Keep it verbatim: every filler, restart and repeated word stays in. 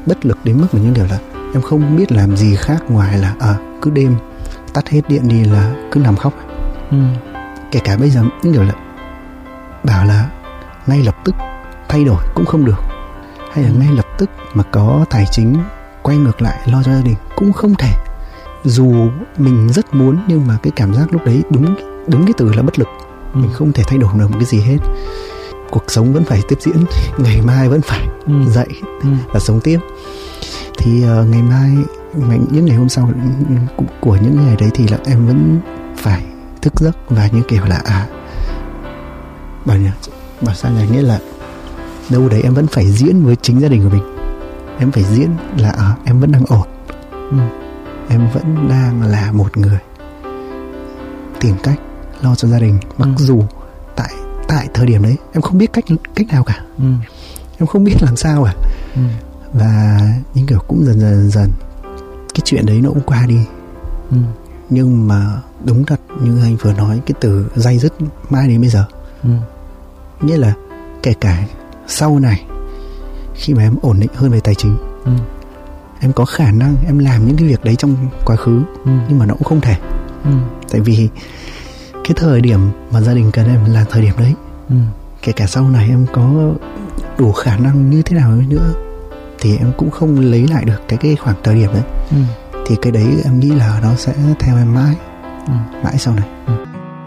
bất lực đến mức mà như kiểu là em không biết làm gì khác ngoài là à, cứ đêm tắt hết điện đi là cứ nằm khóc. ừ. Kể cả bây giờ như kiểu là bảo là ngay lập tức thay đổi cũng không được, hay là ngay lập tức mà có tài chính quay ngược lại lo cho gia đình cũng không thể. Dù mình rất muốn nhưng mà cái cảm giác lúc đấy đúng đúng cái từ là bất lực. ừ. Mình không thể thay đổi được một cái gì hết. Cuộc sống vẫn phải tiếp diễn, ngày mai vẫn phải ừ. dậy ừ. và sống tiếp. Thì uh, ngày mai, những ngày hôm sau của những ngày đấy thì là em vẫn phải thức giấc và như kiểu là à bảo nhỉ, bảo sao nhỉ, nghĩa là đâu đấy em vẫn phải diễn với chính gia đình của mình. Em phải diễn là à, em vẫn đang ổn. ừ. Em vẫn đang là một người tìm cách lo cho gia đình, mặc ừ. dù tại tại thời điểm đấy em không biết cách cách nào cả. ừ. Em không biết làm sao cả. ừ. Và những kiểu cũng dần dần dần cái chuyện đấy nó cũng qua đi. ừ. Nhưng mà đúng thật như anh vừa nói, cái từ day dứt mãi đến bây giờ. ừ. Nghĩa là kể cả sau này khi mà em ổn định hơn về tài chính, ừ. em có khả năng em làm những cái việc đấy trong quá khứ, ừ. nhưng mà nó cũng không thể. ừ. Tại vì cái thời điểm mà gia đình cần em là thời điểm đấy. ừ. Kể cả sau này em có đủ khả năng như thế nào nữa thì em cũng không lấy lại được cái cái khoảng thời điểm đấy. ừ. Thì cái đấy em nghĩ là nó sẽ theo em mãi, ừ. mãi sau này. ừ.